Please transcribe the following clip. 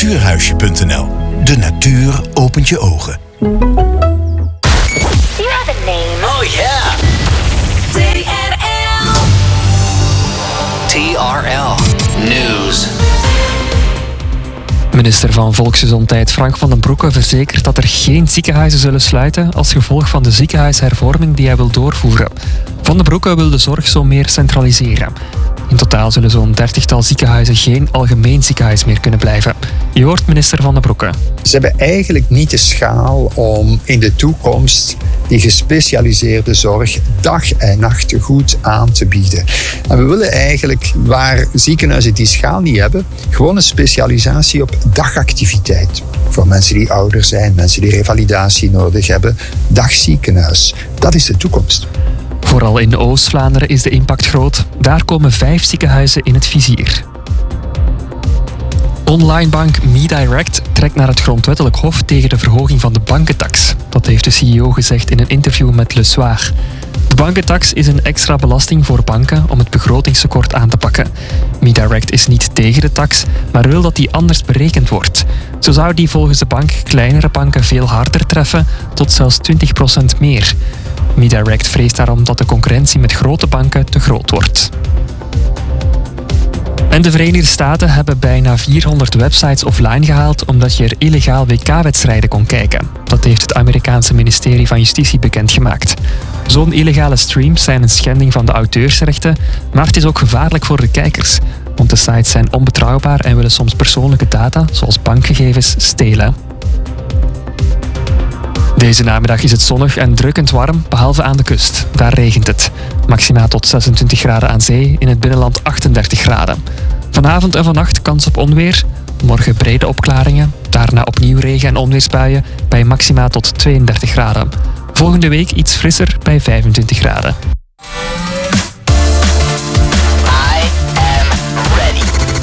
Natuurhuisje.nl. De natuur opent je ogen. You have a name. Oh yeah. TRL News. Minister van Volksgezondheid Frank van den Broeke verzekert dat er geen ziekenhuizen zullen sluiten als gevolg van de ziekenhuishervorming die hij wil doorvoeren. Van den Broeke wil de zorg zo meer centraliseren. In totaal zullen zo'n 30-tal ziekenhuizen geen algemeen ziekenhuis meer kunnen blijven. Je hoort minister Van den Broeke. Ze hebben eigenlijk niet de schaal om in de toekomst die gespecialiseerde zorg dag en nacht goed aan te bieden. En we willen eigenlijk, waar ziekenhuizen die schaal niet hebben, gewoon een specialisatie op dagactiviteit. Voor mensen die ouder zijn, mensen die revalidatie nodig hebben. Dagziekenhuis, dat is de toekomst. Vooral in Oost-Vlaanderen is de impact groot. Daar komen 5 ziekenhuizen in het vizier. Onlinebank MeDirect trekt naar het grondwettelijk hof tegen de verhoging van de bankentax. Dat heeft de CEO gezegd in een interview met Le Soir. De bankentax is een extra belasting voor banken om het begrotingstekort aan te pakken. MeDirect is niet tegen de tax, maar wil dat die anders berekend wordt. Zo zou die volgens de bank kleinere banken veel harder treffen, tot zelfs 20% meer. MeDirect vreest daarom dat de concurrentie met grote banken te groot wordt. En de Verenigde Staten hebben bijna 400 websites offline gehaald omdat je er illegaal WK-wedstrijden kon kijken. Dat heeft het Amerikaanse ministerie van Justitie bekendgemaakt. Zo'n illegale streams zijn een schending van de auteursrechten, maar het is ook gevaarlijk voor de kijkers. Want de sites zijn onbetrouwbaar en willen soms persoonlijke data, zoals bankgegevens, stelen. Deze namiddag is het zonnig en drukkend warm, behalve aan de kust. Daar regent het. Maxima tot 26 graden aan zee, in het binnenland 38 graden. Vanavond en vannacht kans op onweer. Morgen brede opklaringen, daarna opnieuw regen- en onweersbuien bij maxima tot 32 graden. Volgende week iets frisser bij 25 graden.